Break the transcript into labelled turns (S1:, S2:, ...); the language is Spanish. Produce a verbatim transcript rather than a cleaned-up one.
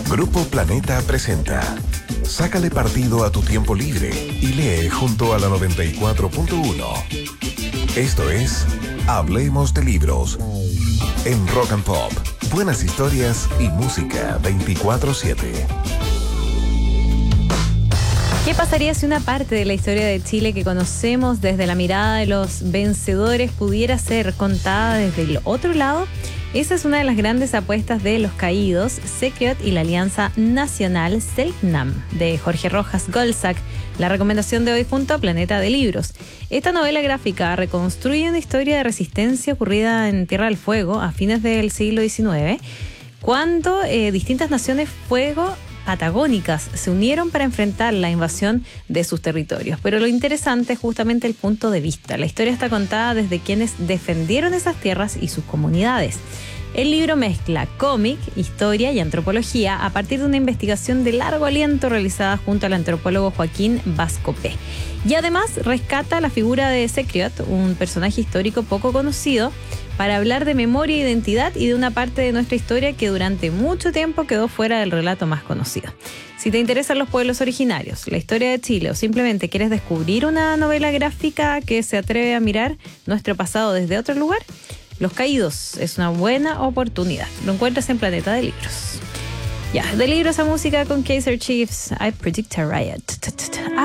S1: Grupo Planeta presenta Sácale partido a tu tiempo libre y lee junto a la noventa y cuatro punto uno. Esto es Hablemos de Libros en Rock and Pop. Buenas historias y música veinticuatro siete.
S2: ¿Qué pasaría si una parte de la historia de Chile que conocemos desde la mirada de los vencedores pudiera ser contada desde el otro lado? Esa es una de las grandes apuestas de Los Caídos, Secret y la Alianza Nacional Selknam, de Jorge Rojas Golzac. La recomendación de hoy junto a Planeta de Libros. Esta novela gráfica reconstruye una historia de resistencia ocurrida en Tierra del Fuego a fines del siglo diecinueve, cuando eh, distintas naciones fuego patagónicas se unieron para enfrentar la invasión de sus territorios. Pero lo interesante es justamente el punto de vista. La historia está contada desde quienes defendieron esas tierras y sus comunidades. El libro mezcla cómic, historia y antropología a partir de una investigación de largo aliento realizada junto al antropólogo Joaquín Vascopé. Y además rescata la figura de Secret, un personaje histórico poco conocido, para hablar de memoria e identidad y de una parte de nuestra historia que durante mucho tiempo quedó fuera del relato más conocido. Si te interesan los pueblos originarios, la historia de Chile o simplemente quieres descubrir una novela gráfica que se atreve a mirar nuestro pasado desde otro lugar, Los Caídos es una buena oportunidad. Lo encuentras en Planeta de Libros. Ya, de libros a música con Kaiser Chiefs, I Predict a Riot.